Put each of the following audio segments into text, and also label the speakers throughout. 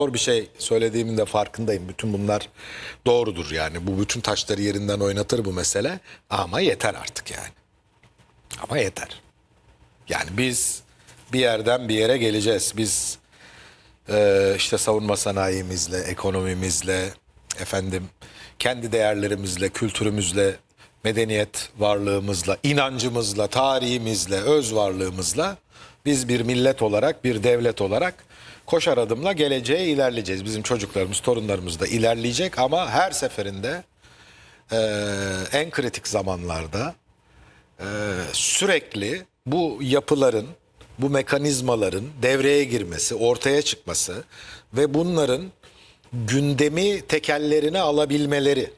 Speaker 1: Doğru bir şey söylediğimin de farkındayım. Bütün bunlar doğrudur yani. Bu bütün taşları yerinden oynatır bu mesele. Ama yeter artık yani. Ama yeter. Yani biz bir yerden bir yere geleceğiz. Biz işte savunma sanayimizle, ekonomimizle, efendim kendi değerlerimizle, kültürümüzle, medeniyet varlığımızla, inancımızla, tarihimizle, öz varlığımızla biz bir millet olarak, bir devlet olarak koşar adımla geleceğe ilerleyeceğiz. Bizim çocuklarımız, torunlarımız da ilerleyecek ama her seferinde en kritik zamanlarda sürekli bu yapıların, bu mekanizmaların devreye girmesi, ortaya çıkması ve bunların gündemi tekellerine alabilmeleri,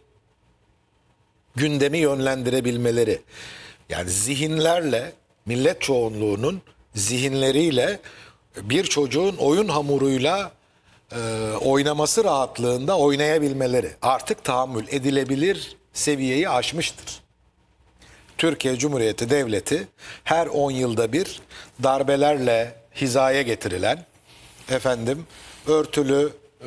Speaker 1: gündemi yönlendirebilmeleri. Yani zihinlerle, millet çoğunluğunun zihinleriyle bir çocuğun oyun hamuruyla oynaması rahatlığında oynayabilmeleri artık tahammül edilebilir seviyeyi aşmıştır. Türkiye Cumhuriyeti Devleti her 10 yılda bir darbelerle hizaya getirilen, efendim örtülü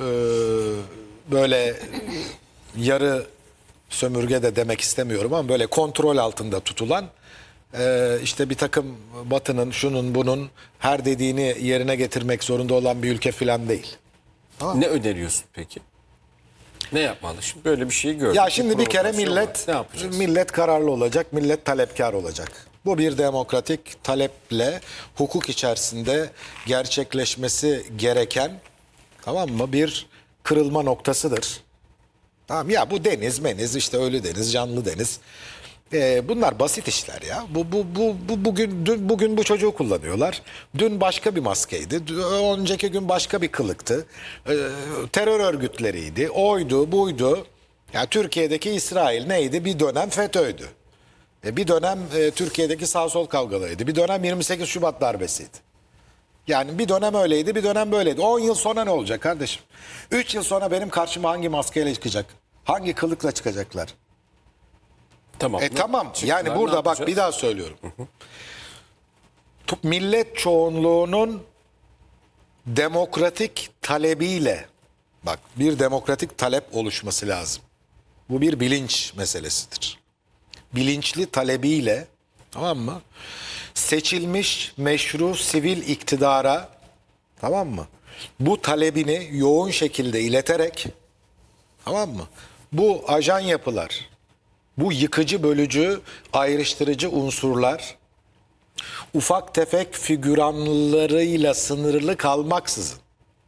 Speaker 1: böyle yarı sömürge de demek istemiyorum ama böyle kontrol altında tutulan işte bir takım Batı'nın şunun bunun her dediğini yerine getirmek zorunda olan bir ülke falan değil.
Speaker 2: Ne öneriyorsun peki? Ne yapmalı? Şimdi böyle bir şeyi gördük.
Speaker 1: Ya şimdi bir kere
Speaker 2: provokasyon var. Ne yapacağız?
Speaker 1: millet kararlı olacak, millet talepkar olacak. Bu bir demokratik taleple hukuk içerisinde gerçekleşmesi gereken, tamam mı, bir kırılma noktasıdır. Tamam ya, bu deniz meniz işte ölü deniz, canlı deniz. Bunlar basit işler ya. Bugün bu çocuğu kullanıyorlar. Dün başka bir maskeydi. Önceki gün başka bir kılıktı. Terör örgütleriydi. Oydu, buydu. Ya Türkiye'deki İsrail neydi? Bir dönem FETÖ'ydü. Bir dönem Türkiye'deki sağ sol kavgalarıydı. Bir dönem 28 Şubat darbesiydi. Yani bir dönem öyleydi, bir dönem böyleydi. 10 yıl sonra ne olacak kardeşim? 3 yıl sonra benim karşıma hangi maskeyle çıkacak? Hangi kılıkla çıkacaklar?
Speaker 2: Tamam.
Speaker 1: Tamam.
Speaker 2: Çıktılar,
Speaker 1: Yani burada
Speaker 2: ne
Speaker 1: bak
Speaker 2: yapacağız?
Speaker 1: bir daha söylüyorum. Millet çoğunluğunun demokratik talebiyle, bak bir demokratik talep oluşması lazım. Bu bir bilinç meselesidir. Bilinçli talebiyle, tamam mı, seçilmiş meşru sivil iktidara, tamam mı, bu talebini yoğun şekilde ileterek, tamam mı, bu ajan yapılar, bu yıkıcı, bölücü, ayrıştırıcı unsurlar ufak tefek figüranlarıyla sınırlı kalmaksızın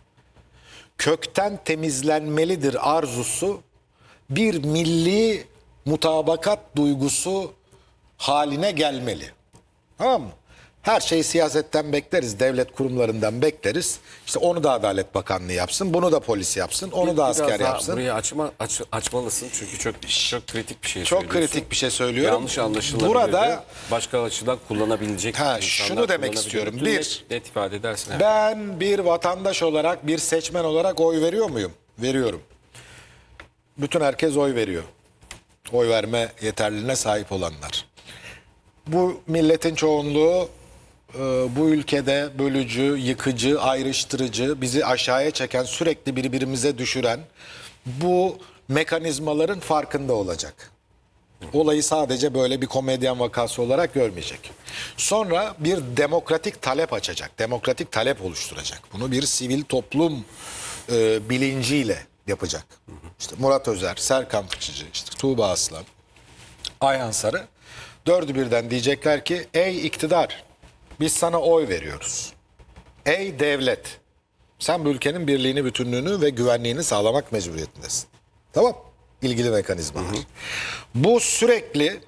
Speaker 1: kökten temizlenmelidir arzusu bir milli mutabakat duygusu haline gelmeli. Tamam mı? Her şeyi siyasetten bekleriz, devlet kurumlarından bekleriz. İşte onu da Adalet Bakanlığı yapsın, bunu da polis yapsın, onu da
Speaker 2: Biraz
Speaker 1: asker
Speaker 2: daha
Speaker 1: yapsın.
Speaker 2: burayı açmalısın çünkü çok kritik bir şey
Speaker 1: Çok
Speaker 2: söylüyorsun.
Speaker 1: kritik bir şey söylüyorum.
Speaker 2: Yanlış anlaşılabilir.
Speaker 1: Burada
Speaker 2: Başka açıdan kullanabilecek insanlar
Speaker 1: şunu demek
Speaker 2: kullanabilir.
Speaker 1: istiyorum.
Speaker 2: Bütün
Speaker 1: Bir,
Speaker 2: net ifade edersin.
Speaker 1: ben bir vatandaş olarak, bir seçmen olarak oy veriyor muyum? Veriyorum. Bütün herkes oy veriyor. Oy verme yeterliliğine sahip olanlar. Bu milletin çoğunluğu bu ülkede bölücü, yıkıcı, ayrıştırıcı, bizi aşağıya çeken, sürekli birbirimize düşüren bu mekanizmaların farkında olacak. Olayı sadece böyle bir komedyen vakası olarak görmeyecek. Sonra bir demokratik talep açacak, demokratik talep oluşturacak. Bunu bir sivil toplum bilinciyle yapacak. İşte Murat Özer, Serkan Fıçıcı, işte Tuğba Aslan, Ayhan Sarı, dördü birden diyecekler ki ey iktidar, biz sana oy veriyoruz. Ey devlet, sen bu ülkenin birliğini, bütünlüğünü ve güvenliğini sağlamak mecburiyetindesin. Tamam. İlgili mekanizmalar. Bu sürekli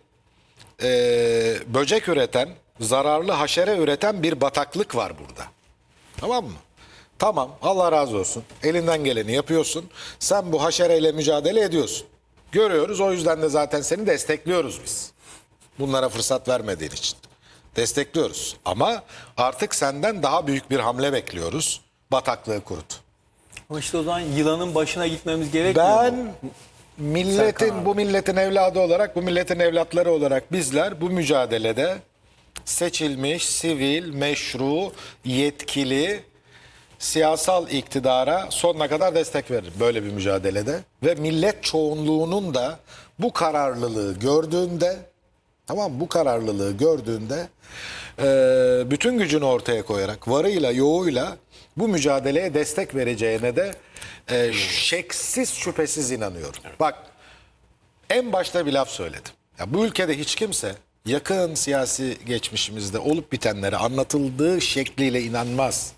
Speaker 1: böcek üreten, zararlı haşere üreten bir bataklık var burada. Tamam mı? Tamam, Allah razı olsun. Elinden geleni yapıyorsun. Sen bu haşereyle mücadele ediyorsun. Görüyoruz, o yüzden de zaten seni destekliyoruz biz. Bunlara fırsat vermediğin için. Destekliyoruz. Ama artık senden daha büyük bir hamle bekliyoruz. Bataklığı kurut.
Speaker 3: Ama işte o zaman yılanın başına gitmemiz gerekmiyor mu?
Speaker 1: Ben milletin, bu milletin evladı olarak, bu milletin evlatları olarak bizler bu mücadelede seçilmiş, sivil, meşru, yetkili siyasal iktidara sonuna kadar destek veririm böyle bir mücadelede. Ve millet çoğunluğunun da bu kararlılığı gördüğünde, tamam mı? Bu kararlılığı gördüğünde bütün gücünü ortaya koyarak, varıyla yoğuyla bu mücadeleye destek vereceğine de şeksiz şüphesiz inanıyorum. Bak, en başta bir laf söyledim. Ya bu ülkede hiç kimse yakın siyasi geçmişimizde olup bitenlere anlatıldığı şekliyle inanmaz.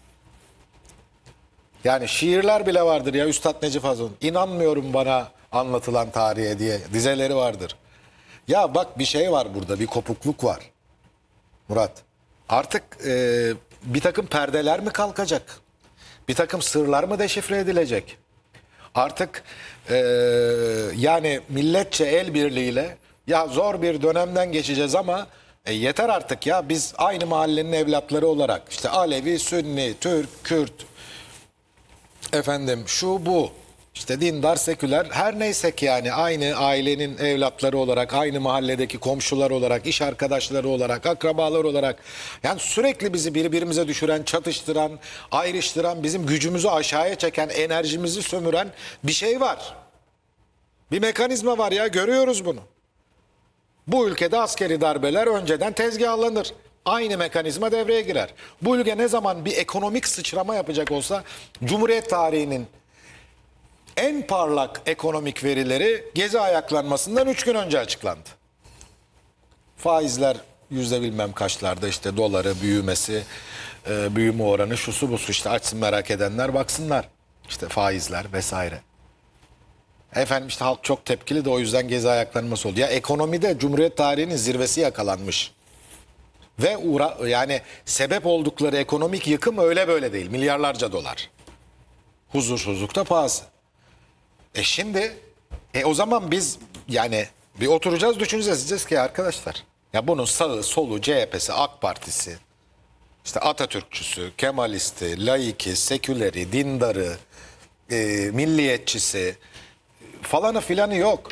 Speaker 1: Yani şiirler bile vardır ya, Üstad Necip Fazıl'ın "İnanmıyorum bana anlatılan tarihe" diye dizeleri vardır. Ya bak, bir şey var burada, bir kopukluk var Murat. Artık bir takım perdeler mi kalkacak? Bir takım sırlar mı deşifre edilecek? Artık yani milletçe el birliğiyle ya zor bir dönemden geçeceğiz ama yeter artık ya, biz aynı mahallenin evlatları olarak işte Alevi, Sünni, Türk, Kürt, efendim şu bu, işte dindar, seküler, her neysek yani aynı ailenin evlatları olarak, aynı mahalledeki komşular olarak, iş arkadaşları olarak, akrabalar olarak, yani sürekli bizi birbirimize düşüren, çatıştıran, ayrıştıran, bizim gücümüzü aşağıya çeken, enerjimizi sömüren bir şey var. Bir mekanizma var ya, görüyoruz bunu. Bu ülkede askeri darbeler önceden tezgahlanır. Aynı mekanizma devreye girer. Bu ülke ne zaman bir ekonomik sıçrama yapacak olsa, Cumhuriyet tarihinin en parlak ekonomik verileri Gezi ayaklanmasından 3 gün önce açıklandı. Faizler yüzde bilmem kaçlarda, işte doları büyümesi, büyüme oranı, şusu busu, işte açsın merak edenler baksınlar. İşte faizler vesaire. Efendim işte halk çok tepkili de o yüzden Gezi ayaklanması oldu. Ya ekonomide Cumhuriyet tarihinin zirvesi yakalanmış. Ve yani sebep oldukları ekonomik yıkım öyle böyle değil. Milyarlarca dolar. Huzursuzlukta pahası. Şimdi o zaman biz yani bir oturacağız, düşüneceğiz, diyeceğiz ki arkadaşlar, ya bunun sağı solu, CHP'si, AK Partisi, işte Atatürkçüsü, Kemalisti, laiki, seküleri, dindarı, milliyetçisi falanı filanı yok.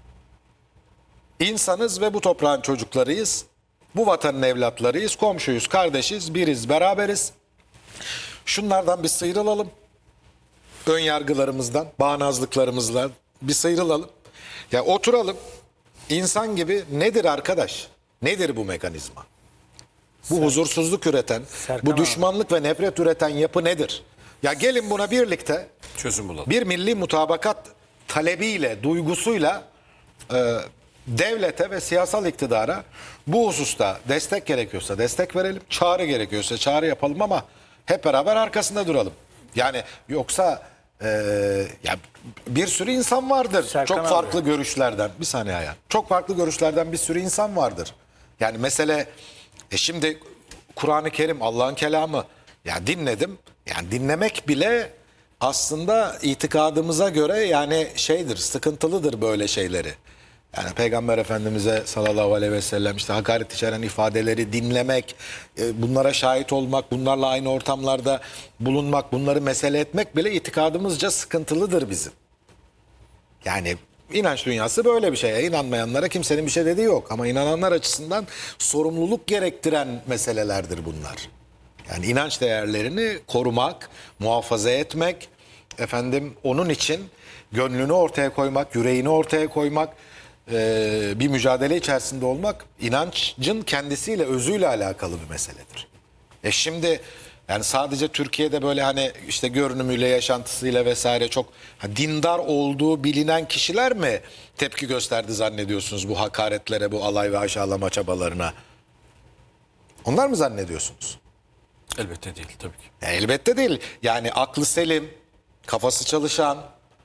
Speaker 1: İnsanız ve bu toprağın çocuklarıyız. Bu vatanın evlatlarıyız, komşuyuz, kardeşiz, biriz, beraberiz. Şunlardan bir sıyrılalım. Ön yargılarımızdan, bağnazlıklarımızdan bir sıyrılalım. Ya oturalım, insan gibi, nedir arkadaş? Nedir bu mekanizma? Bu huzursuzluk üreten, bu düşmanlık ve nefret üreten yapı nedir? Ya gelin buna birlikte
Speaker 2: Çözüm bulalım.
Speaker 1: bir milli mutabakat talebiyle, duygusuyla devlete ve siyasal iktidara bu hususta destek gerekiyorsa destek verelim. Çağrı gerekiyorsa çağrı yapalım ama hep beraber arkasında duralım. Yani yoksa ya bir sürü insan vardır.
Speaker 3: Serkan
Speaker 1: çok
Speaker 3: abi.
Speaker 1: farklı görüşlerden. Bir saniye ya. Çok farklı görüşlerden bir sürü insan vardır. Yani mesele şimdi Kur'an-ı Kerim, Allah'ın kelamı. Ya dinledim. Yani dinlemek bile aslında itikadımıza göre yani şeydir, sıkıntılıdır böyle şeyleri. Yani Peygamber Efendimiz'e sallallahu aleyhi ve sellem işte hakaret içeren ifadeleri dinlemek, bunlara şahit olmak, bunlarla aynı ortamlarda bulunmak, bunları mesele etmek bile itikadımızca sıkıntılıdır bizim. Yani inanç dünyası böyle bir şey. İnanmayanlara kimsenin bir şey dediği yok. Ama inananlar açısından sorumluluk gerektiren meselelerdir bunlar. Yani inanç değerlerini korumak, muhafaza etmek, efendim onun için gönlünü ortaya koymak, yüreğini ortaya koymak, bir mücadele içerisinde olmak inancın kendisiyle, özüyle alakalı bir meseledir. Şimdi yani sadece Türkiye'de böyle hani işte görünümüyle, yaşantısıyla vesaire çok dindar olduğu bilinen kişiler mi tepki gösterdi zannediyorsunuz bu hakaretlere, bu alay ve aşağılama çabalarına? Onlar mı zannediyorsunuz?
Speaker 2: Elbette değil tabii ki.
Speaker 1: Ya elbette değil. Yani aklı selim, kafası çalışan,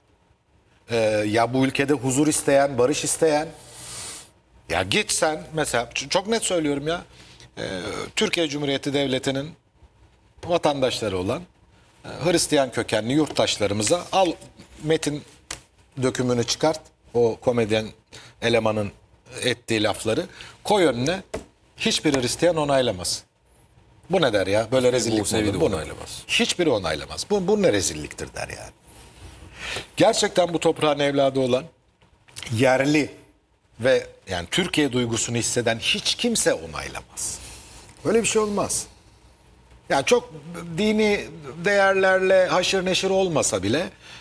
Speaker 1: ya bu ülkede huzur isteyen, barış isteyen. Ya git sen mesela, çok net söylüyorum ya, Türkiye Cumhuriyeti Devleti'nin vatandaşları olan Hristiyan kökenli yurttaşlarımıza al metin dökümünü çıkart. O komedyen elemanın ettiği lafları koy önüne, hiçbir Hristiyan onaylamaz. Bu ne der ya? Böyle rezillik mi
Speaker 2: Musevi
Speaker 1: olur?
Speaker 2: de
Speaker 1: Bunu
Speaker 2: onaylamaz.
Speaker 1: hiçbiri onaylamaz. Bu ne rezilliktir der yani. Gerçekten bu toprağın evladı olan, yerli ve yani Türkiye duygusunu hisseden hiç kimse onaylamaz. Böyle bir şey olmaz. Yani çok dini değerlerle haşır neşir olmasa bile